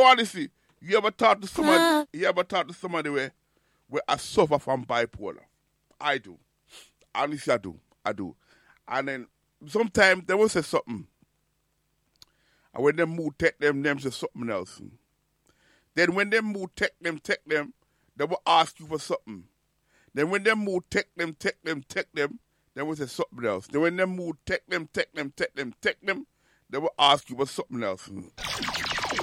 honestly, you ever talk to somebody where I suffer from bipolar? I do. Honestly, I do. And then sometimes they will say something. And when them mood take them say something else. Then when them mood take them, they will ask you for something. Then when them mood take them, they will say something else. Then when them mood take them, they will ask you for something else.